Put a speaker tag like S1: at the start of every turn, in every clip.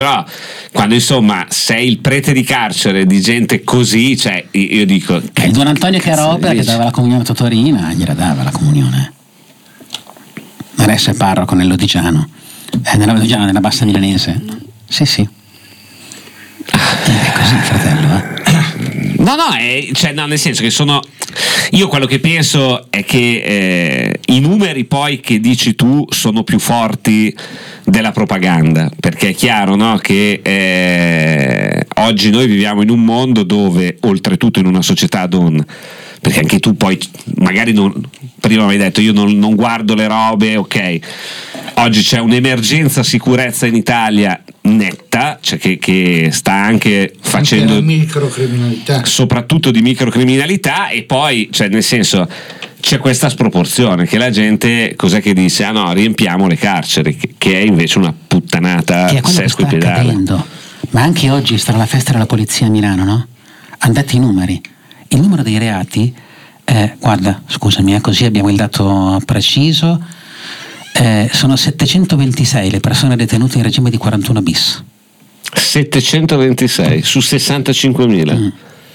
S1: Però quando insomma sei il prete di carcere di gente così, cioè io dico
S2: il Don Antonio Caropa che dava la comunione a Totorina gliela dava la comunione, adesso è parroco nell'Odigiano, nella Bassa Milanese, sì è così, fratello.
S1: No, nel senso che io quello che penso è che i numeri poi che dici tu sono più forti della propaganda, perché è chiaro, no, che oggi noi viviamo in un mondo dove, oltretutto in una società perché anche tu poi magari prima avevi detto io non guardo le robe, ok, oggi c'è un'emergenza sicurezza in Italia netta, cioè che sta anche facendo
S3: anche microcriminalità,
S1: soprattutto di microcriminalità, e poi cioè nel senso c'è questa sproporzione che la gente cos'è che dice? Ah no, riempiamo le carceri, che è invece una puttanata sesquipedale.
S2: Ma anche oggi sarà la festa della polizia a Milano, no? Andate i numeri, il numero dei reati guarda, scusami, così abbiamo il dato preciso, sono 726 le persone detenute in regime di 41 bis.
S1: 726 su 65.000.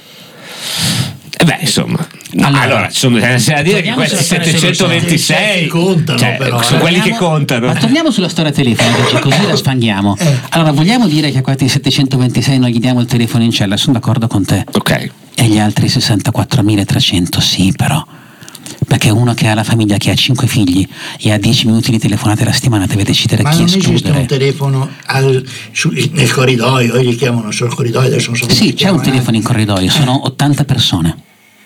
S1: Beh, insomma, allora c'è da dire che questi 726
S3: contano, però,
S1: sono quelli che contano.
S2: Ma torniamo sulla storia telefonica, così la sfanghiamo. Allora, vogliamo dire che a questi 726 noi gli diamo il telefono in cella? Sono d'accordo con te.
S1: Ok.
S2: E gli altri 64.300 sì, però. Perché uno che ha la famiglia, che ha 5 figli e ha 10 minuti di telefonate alla settimana deve decidere chi escludere. Ma non esiste
S3: un telefono nel corridoio, gli chiamano solo il corridoio, adesso non so.
S2: Sì, c'è un telefono in corridoio, sono 80 persone.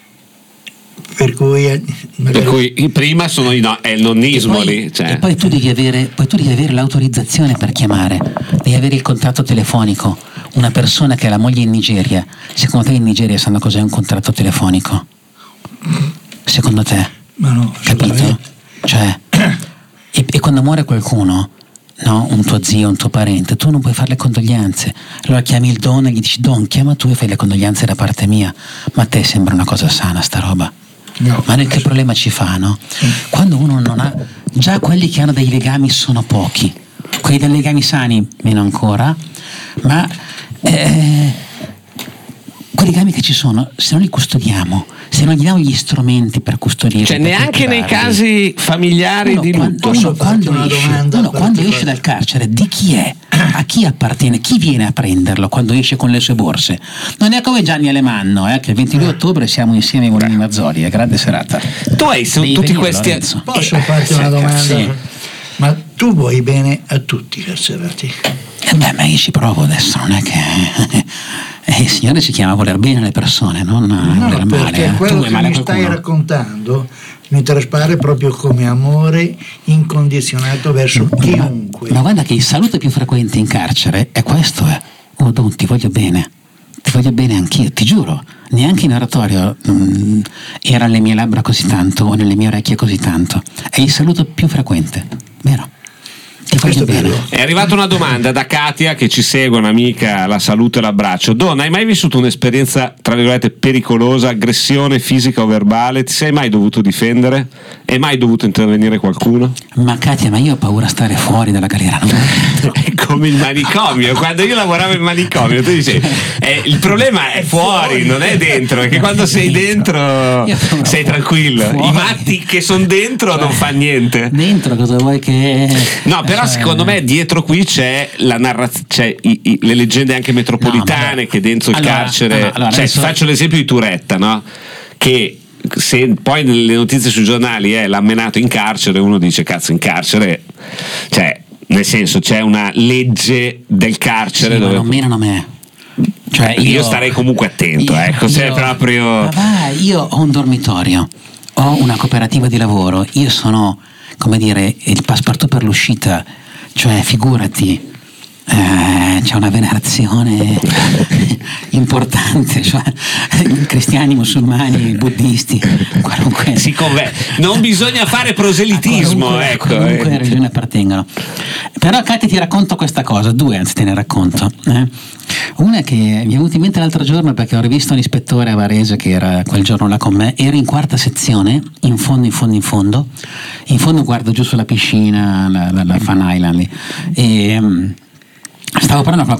S3: Per cui
S1: prima sono è il nonnismo lì.
S2: E poi tu devi avere l'autorizzazione per chiamare, devi avere il contratto telefonico. Una persona che ha la moglie in Nigeria, secondo te in Nigeria sanno cos'è un contratto telefonico? Secondo te?
S3: Ma no,
S2: capito? Cioè, e quando muore qualcuno, no, un tuo zio, un tuo parente, tu non puoi fare le condoglianze. Allora chiami il Don e gli dici: Don, chiama tu e fai le condoglianze da parte mia. Ma a te sembra una cosa sana sta roba?
S3: No,
S2: ma che problema ci fa, no? Quando uno non ha, già quelli che hanno dei legami sono pochi, quelli dei legami sani meno ancora, ma quei legami che ci sono, se non li custodiamo, se non gli diamo gli strumenti per custodirli,
S1: cioè neanche nei casi familiari di lutto.
S2: Quando esce dal carcere, di chi è? A chi appartiene? Chi viene a prenderlo quando esce con le sue borse? Non è come Gianni Alemanno, che il 22 ottobre siamo insieme ai Mulini Mazzoli, grande serata.
S1: Tu hai tutti questi.
S3: Posso farti una domanda? Sì. Ma tu vuoi bene a tutti i carcerati?
S2: Ma io ci provo adesso, non è che il Signore ci chiama a voler bene alle persone, non voler male.
S3: Perché quello che mi stai raccontando mi traspare proprio come amore incondizionato verso chiunque.
S2: Ma guarda che il saluto più frequente in carcere è questo: oh Don, ti voglio bene anch'io, ti giuro. Neanche in oratorio era alle mie labbra così tanto o nelle mie orecchie così tanto. È il saluto più frequente, vero?
S1: È arrivata una domanda da Katia che ci segue, un'amica, la saluto e l'abbraccio. Don, hai mai vissuto un'esperienza tra virgolette pericolosa, aggressione fisica o verbale? Ti sei mai dovuto difendere? È mai dovuto intervenire qualcuno?
S2: Ma Katia, ma io ho paura a stare fuori dalla galera, non
S1: è come il manicomio. Quando io lavoravo in manicomio tu dicevi il problema è fuori, non è dentro, perché quando sei dentro sei tranquillo. Fuori. I matti che sono dentro non fa niente.
S2: Dentro cosa vuoi che...
S1: No, però secondo me dietro qui c'è la narrazione, c'è le leggende anche metropolitane, che dentro il carcere adesso... faccio l'esempio di Turetta, no? Che se poi nelle notizie sui giornali l'ha menato in carcere, uno dice cazzo, in carcere, cioè nel senso c'è una legge del carcere dove
S2: non menano me. Cioè
S1: io starei comunque attento, se è proprio...
S2: io ho un dormitorio, ho una cooperativa di lavoro, io sono, come dire, il passepartout per l'uscita, cioè figurati, c'è una venerazione importante, cioè cristiani, musulmani, buddisti, qualunque
S1: non bisogna fare proselitismo,
S2: qualunque religione appartengono. Però Katia, ti racconto questa cosa, due anzi te ne racconto. Una che mi è venuta in mente l'altro giorno perché ho rivisto un ispettore a Varese che era quel giorno là con me, ero in quarta sezione, in fondo guardo giù sulla piscina, la Fan Island lì, Stavo parlando con